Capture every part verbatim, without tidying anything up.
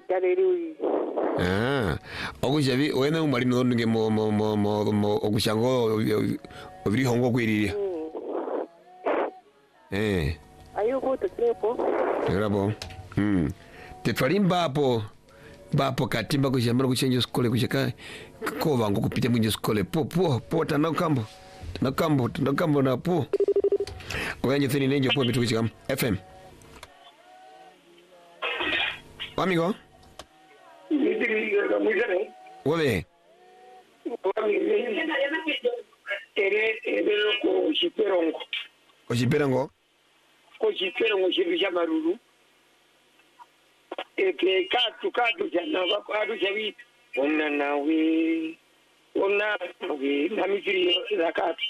Taleri. Ah, okujavi wena umari no nge mo mo mo mo mo okushango obiri hongo kwirire. Eh. Ayo go to trepo. Trabo. Hmm. Te farimba hapo. Bapo katimba kushambara kuchenja skole kushaka ko vangu kupita mwinje skole po po po tana kambo. Tana kambo, tana kambo na po. Oganye thini nenjo po bitu kuchikam F M. Amigo. Wewe. Ere ere ko chiperongo. Ko chiperongo? Ko chiperongo chibisha maruru. Eke katu katu jana wako adu jawi ona nawe ona nawe namikiri zakati.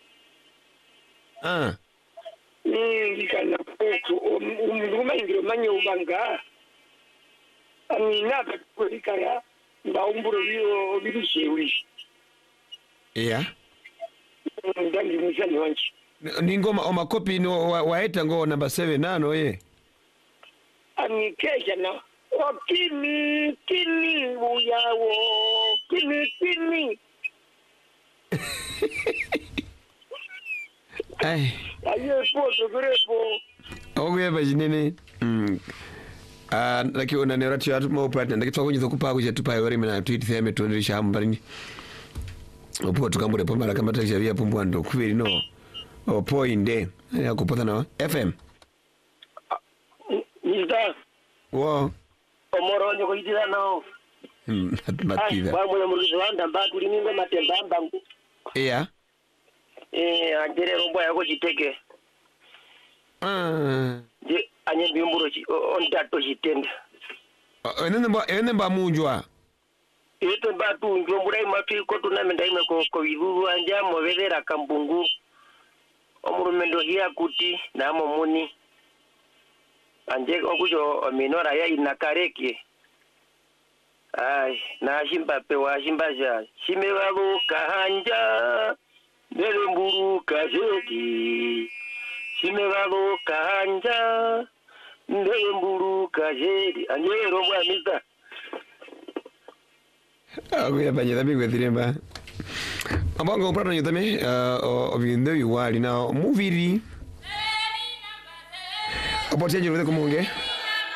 Ah. Ni ndikana poku umruma ingiro manyo ubanga. Ani nada kulikaya ndaumburo yo bidusheuri. Yeah. Ndangi muzani wanchi. Ni ngoma o makopi no waeta ngo number seven nano ye. Ani kesha na o kini kini uyawo kini kini. Ai. Ayo poto grepo. Ogwe bajinene. Mm. Ah, laki ona ne ratio atu mo partner ndaki twa kunyizo kupa kuja tupa yori mina tweet theme tunisha hambarini. Opo tukambure pomba la kama taksha via pombo ando kweli no. Opo inde. Ya kupota na F M. Nida. Wo. Omoro nyoko itira nao. Hmm, matida. Ba mo muri Rwanda ba kuri ningo matemba mbangu. Yeah. Eh, angere rombo yako chiteke. Ah. Je anye bimburo chi on dato chitenda. Enene ba enene ba munjwa. Eto ba tu njombura imatu ko tunamenda ime ko ko vivu anja mo vedera kambungu. Omurumendo hiya kuti na momuni. Anje okujo minora ya inakareke. Ai, na shimba pe wa shimba ja. Shime babu kahanja. Dele mburu kajedi. Shime babu kahanja. Dele mburu kajedi. Anje rombo amita. Aguya banyada bigwe diremba. Abanga uprana yutame uh obindo yuwali na movie. Apote njuro de komunge.